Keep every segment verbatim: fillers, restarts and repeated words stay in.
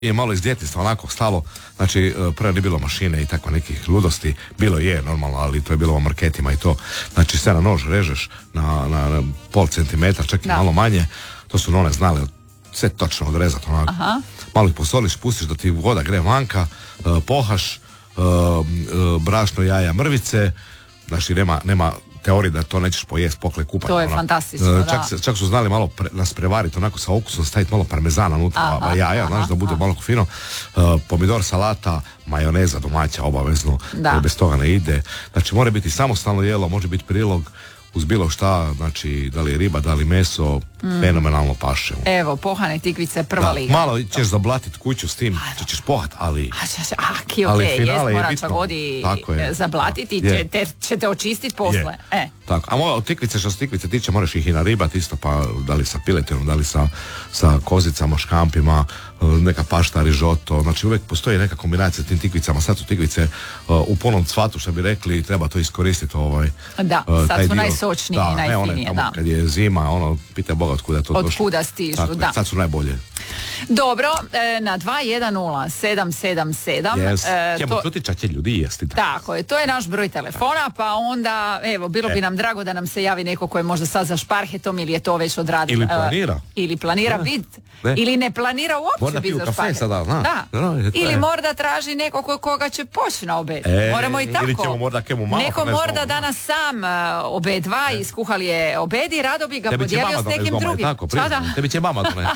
je malo iz djetinjstva onako stalo, znači prvo nije bilo mašine i tako nekih ludosti, bilo je normalno, ali to je bilo u marketima i to, znači sve na nož režeš na, na, na pol centimetra, čak i malo manje, to su none znali sve točno odrezati onako. Aha. Malo ih posoliš, pustiš da ti voda gre vanka, uh, pohaš, uh, uh, brašno, jaja, mrvice, znači nema, nema teorije da to nećeš pojesti pokle kupati. To je ona. fantastično, čak, da. čak su znali malo pre, nas prevariti onako sa okusom, staviti malo parmezana unutra, aha, jaja, znaš, da bude aha. malo fino. Uh, pomidor, salata, majoneza domaća, obavezno, da. Bez toga ne ide. Znači, mora biti samostalno jelo, može biti prilog uz bilo šta, znači, da li je riba, da li meso, mm. fenomenalno paše. Evo, pohane tikvice, prva da, liga. Malo ćeš zablatit kuću s tim, što ćeš pohat, ali... A, ki, ok, jest, mora čak godi zablatiti i će te, će te očistiti posle. E. Tako, a moja tikvice, što se tikvice tiče, moraš ih i naribati isto, pa da li sa piletinom, da li sa, sa kozicama, škampima, neka pašta, rižoto, znači uvijek postoji neka kombinacija s tim tikvicama, sad su tikvice uh, u punom cvatu, što bi rekli, treba to iskoristiti ovaj... Da, uh, sad su najsočniji i najfinije, tamo, da. Kad je zima, ono, pitaj Boga od kuda to došlo. Od kuda stižu, tako, da. Sad su najbolje. Dobro, na dva jedan nula sedam sedam sedam yes. Ćemo to... čutića će ljudi jesti. Da. Tako je, to je naš broj telefona, pa onda, evo, bilo e. bi nam drago da nam se javi neko ko je možda sad za šparhetom ili je to već odradio. Ili planira. Uh, ili planira ne. bit. Ne. Ili ne planira uopće biti za šparhetom. Sada, na. Da. No, ili možda traži neko ko, koga će poći na obed. E, Moramo i tako. Ili ćemo možda kemu malo. Neko možda danas sam uh, obedva i skuhali je obed i rado bi ga tebi podijelio s nekim drugim. Tako, tebi će mama donesti.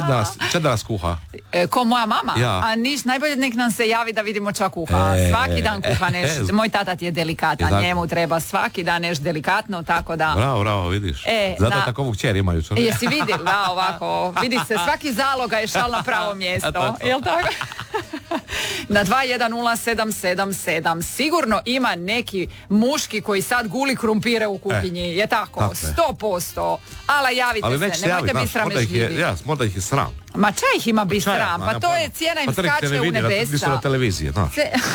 Če da nas kuha? E, ko moja mama? Ja. A niš, najbolje nek nam se javi da vidimo čak kuha. E, svaki dan kuha neš. E, moj tatat je delikatan, e, njemu treba svaki dan neš delikatno, tako da... Bravo, bravo, vidiš. E, Zato na... takovu kćer imaju. Čo? Jesi vidjeli, da, ovako. Vidi se, svaki zaloga je šal na pravo mjesto. Jel tako? Na dva jedan nula sedam sedam sedam sigurno ima neki muški koji sad guli krumpire u kuhinji. E, je tako? sto posto. Ala javite ali se, nemojte biti sramežljivi. Ja, možda ih je sram. Ma čaj ih ima biti sram, pa to je cijena im skače u nebesa. Nisu na televiziji, znaš.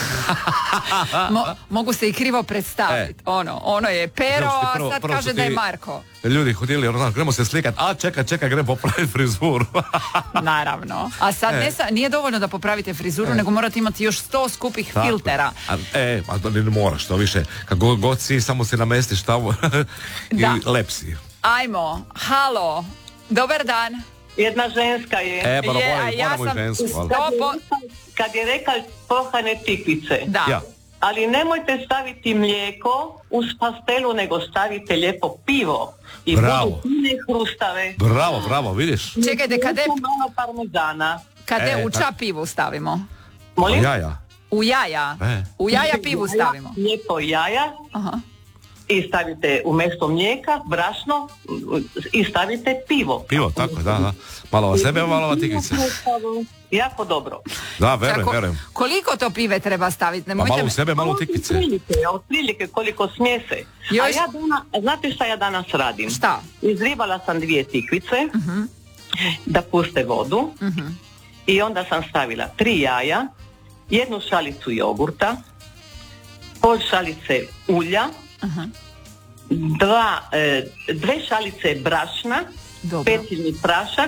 Mo, mogu se i krivo predstaviti. E. Ono, ono je Pero, a prvo, sad kaže da je Marko. Ljudi hodili, ono, znaš, gremo se slikati, a čeka, čeka, gremo popraviti frizuru. Naravno. A sad e. ne sa, nije dovoljno da popravite frizuru, e. nego morate imati još sto skupih tako. filtera. A, e, a ne moraš, to više. Kad god, god si, samo se namestiš tamo i lep si. Ajmo, halo, dobar dan. Jedna ženska je. E, pa je, ja sam žensku, po... Kad je rekao pohane tikvice. Da. Ja. Ali nemojte staviti mlijeko uz pastelu, nego stavite lijepo pivo. I bravo. budu fine hrustave. Bravo, bravo, vidiš. Čekajte, kad je... malo parmezana. Kad je e, u ča pivu stavimo? Molim? U jaja. U jaja. E. U jaja pivu stavimo. Lijepo jaja. Aha. I stavite umjesto mlijeka, brašno i stavite pivo. Pivo, tako, da, da. Malo o sebe, malo o tikvice. Jako dobro. Da, verujem, verujem. Koliko to pive treba staviti? Pa malo u sebe, malo u tikvice. Otprilike koliko smjese. Još... A ja dana, znate šta ja danas radim? Šta? Izribala sam dvije tikvice, uh-huh. da puste vodu, uh-huh. i onda sam stavila tri jaja, jednu šalicu jogurta, pol šalice ulja, uh-huh. Dva, e, dve šalice brašna, peciljni prašak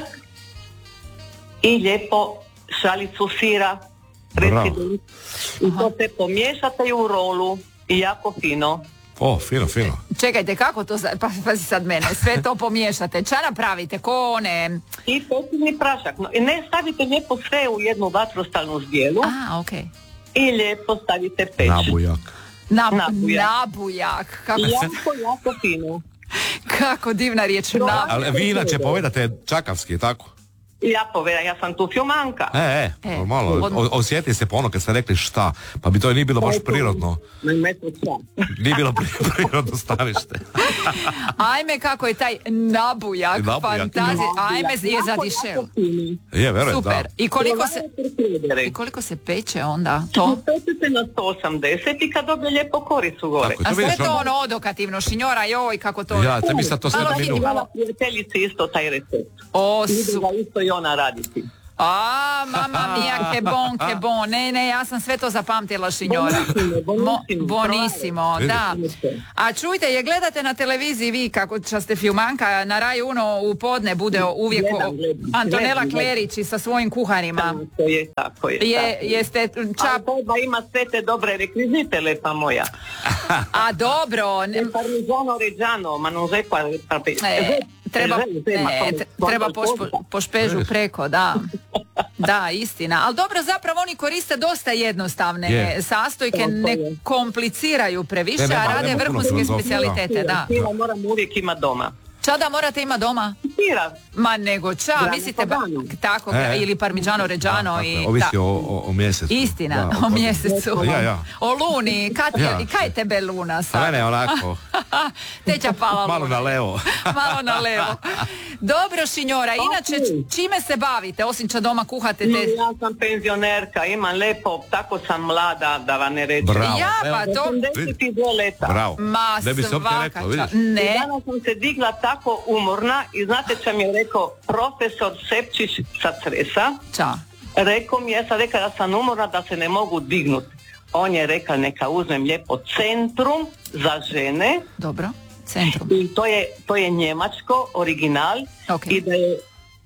i lijepo šalicu sira. I to se pomiješate u rolu i jako fino. O, fino, fino. Čekajte, kako to, pa, pa sad mene, sve to pomiješate, ča napravite, ko one... I peciljni prašak, no, ne stavite lijepo sve u jednu vatrostalnu zdjelu. A, okej. Okay. I lijepo stavite peć. Nabujak. Nab, nabujak. Nabujak. Kako jako, jako fino. Kako divna riječ, nabujak. Ali vi inače povedate čakavski, tako? Ja povedam, ja sam tu filmanka. E, e, e normalno, od... osjeti se po ono kad ste rekli šta, pa bi to nije bilo baš prirodno. Nije bilo prirodno stanište. Ajme, kako je taj nabujak, nabujak. Fantazija, ajme je za dišel. Je, verujem, super. Da. I koliko se, i koliko se peče onda to? Peče se na sto osamdeset i kad dobije lijepo koricu gore. Tako, a sve to ono odokativno, šinjora, joj, kako to... Ja, te mislim to sve da minuta. Hvala prijateljici isto taj recept. O, su... isto i ona raditi. A, mama mia, che bon, che bon. Ne, ne, ja sam sve to zapamtila, signora. Bonissimo, Bonissimo, da. A čujte, je gledate na televiziji vi, kako ča ste filmanka, na Raju Uno u podne bude uvijek Gledam, gledam. Antonela Gledam, gledam. Klerić i sa svojim kuharima. Tako je, tako je. Je, tako. jeste Ali čap... treba ima sve te dobre rekvizite, lepa moja. A dobro, ne- E parmigiano reggiano, ma non sai qua... E, treba, ne, t- treba po, špo- po špežu preko, da. Da, istina. Ali dobro, zapravo oni koriste dosta jednostavne Je. sastojke, Tako ne je. kompliciraju previše, Ne, nema- a rade nema puno vrhunske filozofije, specijalitete, da. Sira moram uvijek ima doma. Čada morate ima doma? Sira, Ma nego ča, Grana mislite, ba, Padano. tako, E. ili parmigiano reggiano Tako i... je, ovisi da. o, o, o mjesecu. Istina, Da, o mjesecu. Ja, ja. O luni, kad, Ja. je, kaj je tebe luna A sad? mene onako, Teća pala malo luna. na levo. Malo na levo. Dobro, Šinjora, inače č- čime se bavite, osim ča doma kuhate te... ja sam penzionerka, imam lepo, tako sam mlada, da vam ne reći. Bravo. Ja, Evo, pa to... osamdeset dva leta. Bravo. Ma, Ne bi se uopće svaka reklo, ča- vidiš? I Ne, danas sam se digla tako umorna i znate što mi je rekao profesor Sepčić sa Cresa. ča. Rekao mi, ja sam rekla da sam umorna, da se ne mogu dignuti. On je rekao neka uzmem lijepo Centrum za žene Dobro, centrum. i to je, to je njemačko, original Ok. i da je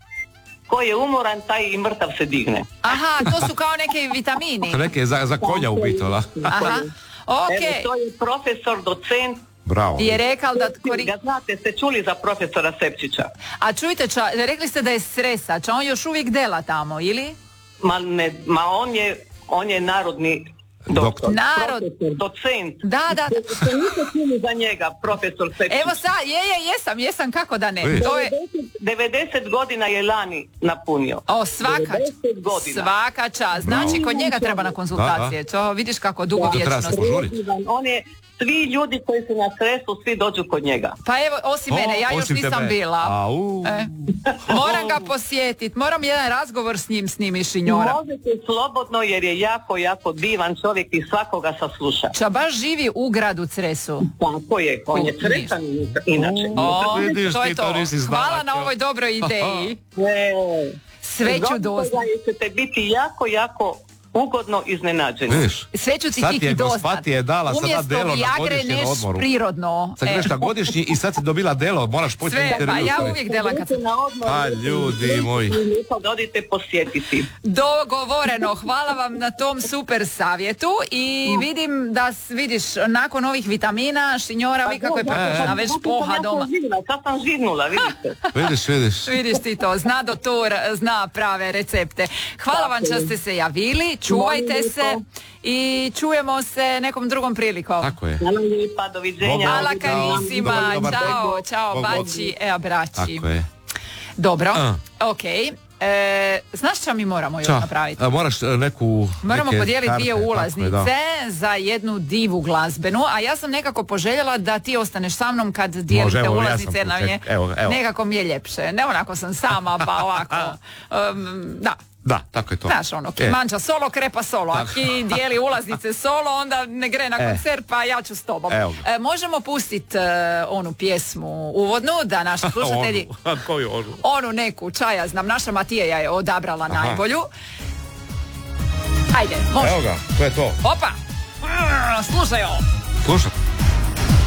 ko je umoran, taj i mrtav se digne. Aha, to su kao neke vitamini. Neke za, za konja ubito, da? Aha, Evo, ok. to je profesor, docent. Bravo. Je rekao da... Kori... Ga znate, ste čuli za profesora Sepčića? A čujte, ča, rekli ste da je stresa, ča on još uvijek dela tamo, ili? Ma, ne, ma on je, on je narodni doktor. Narod. Profesor, docent. Da, da, da. Ste niste čuli za njega, profesor Sepčić? Evo sad, je, je, jesam, jesam, kako da ne. Vidiš. To je... devedeset godina je lani napunio. O, svaka, devedeset godina. svaka čast. Znači, kod njega treba na konzultacije. To vidiš kako dugo To treba vječnost. se požuriti. Predivan. On je, svi ljudi koji su na Cresu, svi dođu kod njega. Pa evo, osim mene, ja još osim nisam tebe. bila. Au. E, moram ga posjetit, moram jedan razgovor s njim snimi, Šinjora. Možete slobodno jer je jako, jako divan čovjek i svakoga sasluša. Ča baš živi u gradu Cresu. Tako je, on je Cresan inače. O, Vidiš, to ti je to to. nisi znala, Hvala na čo? ovoj dobroj ideji. E, Sve ću doznat. ćete biti jako, jako ugodno iznenađeni. Vidiš? Sve ću ti Sad ti je tiki doznat. gospa ti je dala sada Umjesto delo na Viagre godišnjem neš odmoru. prirodno. Sad E, greš na godišnji i sad si dobila delo, moraš početi Sve, pa intervju. ja svoje. uvijek delam kad sam... Na odmor, Pa, ljudi moji. lijepo da odite posjetiti. Dogovoreno, hvala vam na tom super savjetu i vidim da s- vidiš nakon ovih vitamina, Šinjora, vi kako je prepušna, već poha doma. Sad sam živnula, vidite. Vidiš, vidiš. Vidiš ti to, zna doktor, zna prave recepte. Hvala vam što ste se javili, čuvajte Molim se i čujemo se nekom drugom prilikom. Tako je. Hvala lijepa, doviđenja. Hvala Ćao. karisima, Dobar- dobar čao, tek. čao, Bog, bog. bači, ea braći. Tako je. Dobro, A. ok. E, znaš šta mi moramo još Ča, napraviti? a moraš e, neku... Moramo neke podijeliti karte, dvije tako je, ulaznice da. za jednu divu glazbenu, a ja sam nekako poželjela da ti ostaneš sa mnom kad dijelite Može, evo, ja ulaznice sam na tu, nje. ček, evo, evo. Nekako mi je ljepše. Ne onako sam sama, pa ovako. Um, da. Da, tako je to. Znaš ono, ki E, manča solo, krepa solo. A ki dijeli ulaznice solo, onda ne gre na E. koncert, pa ja ću s tobom. Evo ga. E, možemo pustiti onu pjesmu uvodnu, da naši slušatelji... Onu. A koju onu? Onu neku, čaja znam, naša Matija je odabrala Aha. najbolju. Ajde, može. Evo ga, to je to. Opa! Slušaj ovo. Slušaj.